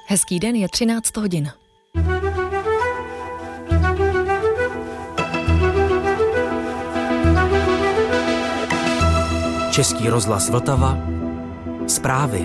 Hezký den, je 13 hodin. Český rozhlas Vltava. Zprávy.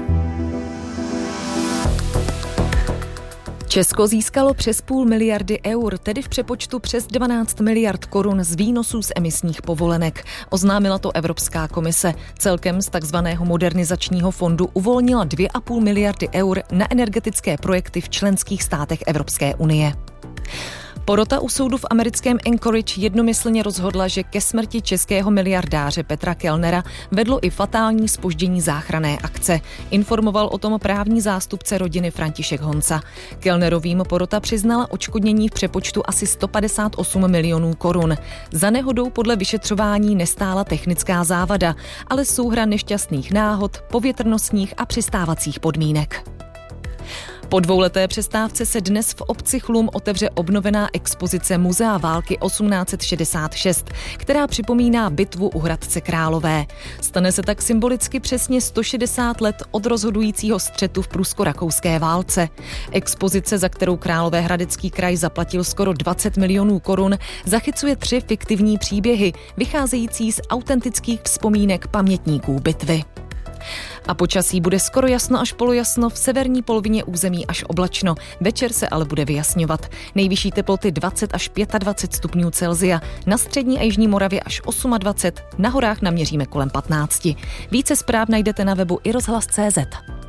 Česko získalo přes 0,5 miliardy eur, tedy v přepočtu přes 12 miliard korun z výnosů z emisních povolenek. Oznámila to Evropská komise. Celkem z takzvaného modernizačního fondu uvolnila 2,5 miliardy eur na energetické projekty v členských státech Evropské unie. Porota u soudu v americkém Anchorage jednomyslně rozhodla, že ke smrti českého miliardáře Petra Kellnera vedlo i fatální zpoždění záchranné akce. Informoval o tom právní zástupce rodiny František Honca. Kellnerovým porota přiznala odškodnění v přepočtu asi 158 milionů korun. Za nehodou podle vyšetřování nestála technická závada, ale souhra nešťastných náhod, povětrnostních a přistávacích podmínek. Po dvouleté přestávce se dnes v obci Chlum otevře obnovená expozice Muzea války 1866, která připomíná bitvu u Hradce Králové. Stane se tak symbolicky přesně 160 let od rozhodujícího střetu v prusko-rakouské válce. Expozice, za kterou Královéhradecký kraj zaplatil skoro 20 milionů korun, zachycuje 3 fiktivní příběhy, vycházející z autentických vzpomínek pamětníků bitvy. A počasí bude skoro jasno až polojasno, v severní polovině území až oblačno. Večer se ale bude vyjasňovat. Nejvyšší teploty 20 až 25 stupňů Celsia, na střední a jižní Moravě až 28, na horách naměříme kolem 15. Více zpráv najdete na webu iRozhlas.cz.